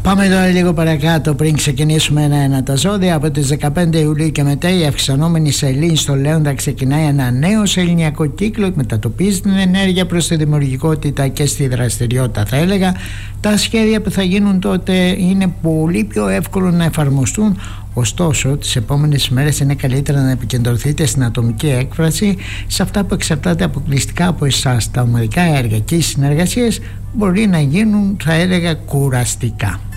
Πάμε τώρα λίγο παρακάτω πριν ξεκινήσουμε ένα-ένα τα ζώδια. Από τις 15 Ιουλίου και μετά η αυξανόμενη σελήνη στο Λέοντα ξεκινάει ένα νέο σεληνιακό κύκλο, μετατοπίζει την ενέργεια προς τη δημιουργικότητα και στη δραστηριότητα, θα έλεγα. Τα σχέδια που θα γίνουν τότε είναι πολύ πιο εύκολο να εφαρμοστούν. Ωστόσο, τις επόμενες μέρες είναι καλύτερα να επικεντρωθείτε στην ατομική έκφραση, σε αυτά που εξαρτάται αποκλειστικά από εσάς. Τα ομαδικά έργα και οι συνεργασίες μπορεί να γίνουν, θα έλεγα, κουραστικά.